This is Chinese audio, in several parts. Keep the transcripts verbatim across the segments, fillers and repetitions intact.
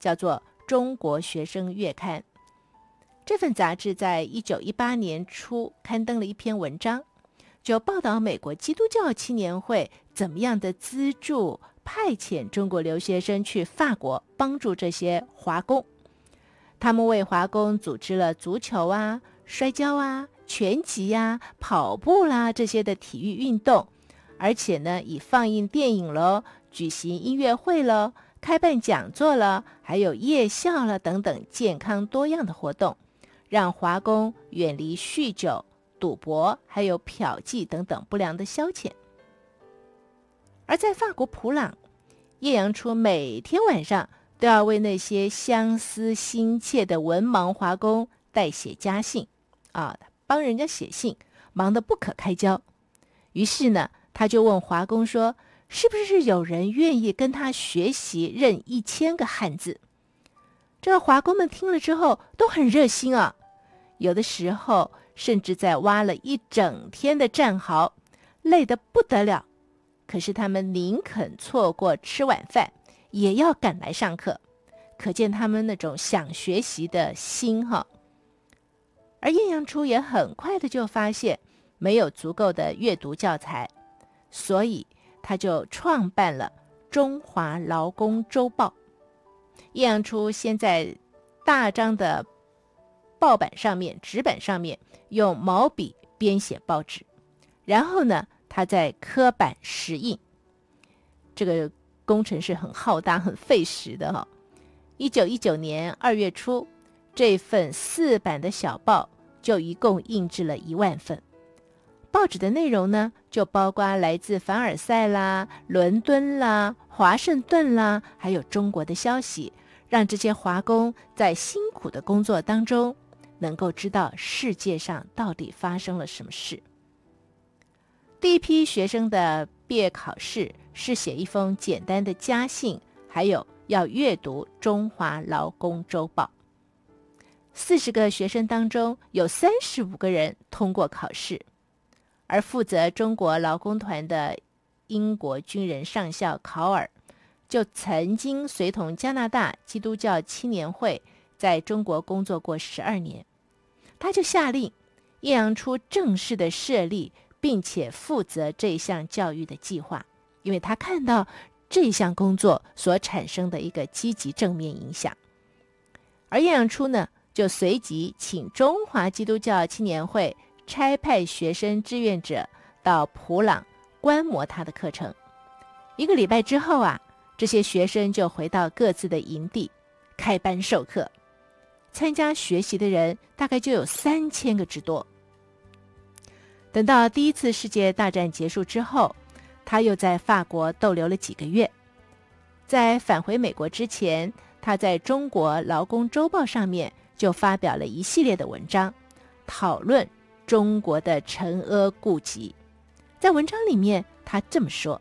叫做《中国学生月刊》。这份杂志在一九一八年初刊登了一篇文章，就报道美国基督教青年会怎么样的资助派遣中国留学生去法国帮助这些华工。他们为华工组织了足球啊、摔跤啊、拳击啊、跑步啦这些的体育运动，而且呢，以放映电影了、举行音乐会了、开办讲座了，还有夜校了等等健康多样的活动，让华工远离酗酒、赌博还有嫖妓等等不良的消遣。而在法国普朗，叶阳初每天晚上都要为那些相思心切的文盲华工代写家信啊，帮人家写信，忙得不可开交。于是呢，他就问华工说，是不是有人愿意跟他学习认一千个汉字？这个华工们听了之后都很热心啊，有的时候甚至在挖了一整天的战壕，累得不得了，可是他们宁肯错过吃晚饭，也要赶来上课，可见他们那种想学习的心哈。而叶阳初也很快的就发现没有足够的阅读教材，所以他就创办了《中华劳工周报》。叶阳初先在大张的报板上面、纸板上面用毛笔编写报纸，然后呢，他再刻版石印。这个工程是很浩大、很费时的哈、哦。一九一九年二月初，这份四版的小报就一共印制了一万份。报纸的内容呢，就包括来自凡尔赛啦、伦敦啦、华盛顿啦，还有中国的消息，让这些华工在辛苦的工作当中，能够知道世界上到底发生了什么事。第一批学生的毕业考试是写一封简单的家信，还有要阅读《中华劳工周报》。四十个学生当中，有三十五个人通过考试。而负责中国劳工团的英国军人上校考尔，就曾经随同加拿大基督教青年会在中国工作过十二年。他就下令叶阳初正式的设立，并且负责这项教育的计划，因为他看到这项工作所产生的一个积极正面影响。而叶阳初呢，就随即请中华基督教青年会差派学生志愿者到普朗观摩他的课程。一个礼拜之后啊，这些学生就回到各自的营地开班授课，参加学习的人大概就有三千个之多。等到第一次世界大战结束之后，他又在法国逗留了几个月。在返回美国之前，他在中国劳工周报上面就发表了一系列的文章，讨论中国的陈阿顾及。在文章里面他这么说，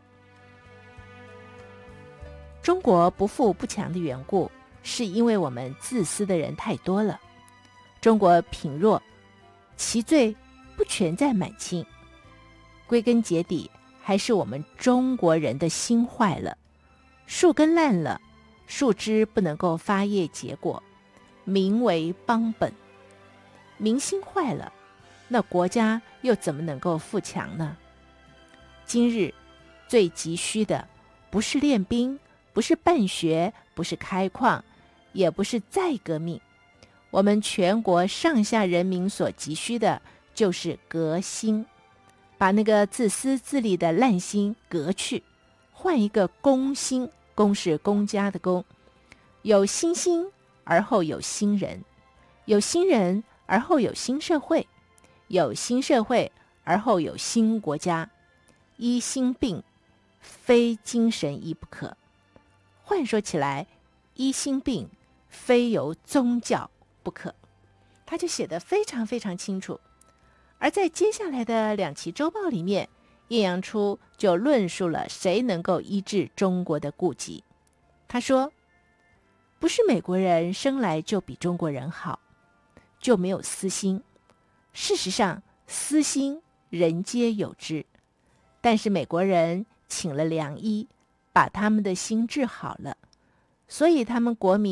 中国不富不强的缘故，是因为我们自私的人太多了。中国贫弱，其罪不全在满清，归根结底还是我们中国人的心坏了，树根烂了，树枝不能够发叶结果，民为邦本，民心坏了，那国家又怎么能够富强呢？今日最急需的不是练兵，不是办学，不是开矿，也不是再革命，我们全国上下人民所急需的就是革新，把那个自私自利的烂心革去，换一个公心，公是公家的公，有新心而后有新人，有新人而后有新社会，有新社会而后有新国家，医心病非精神医不可。换说起来，医心病非由宗教不可。他就写得非常非常清楚。而在接下来的两期周报里面，叶阳初就论述了谁能够医治中国的痼疾。他说，不是美国人生来就比中国人好，就没有私心。事实上，私心人皆有之，但是美国人请了良医，把他们的心治好了，所以他们国民